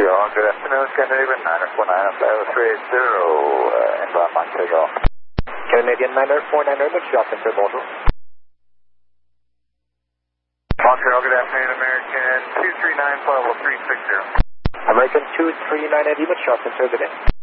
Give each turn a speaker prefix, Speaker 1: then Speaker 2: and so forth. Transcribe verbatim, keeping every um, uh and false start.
Speaker 1: Montreal, good afternoon, Canadian niner four niner, three eight zero, uh, inbound Montreal.
Speaker 2: Canadian niner four niner, Montreal, center, bonjour.
Speaker 1: Montreal, good afternoon, American two three nine, level three six zero.
Speaker 2: American two three nine, Montreal, center, good day.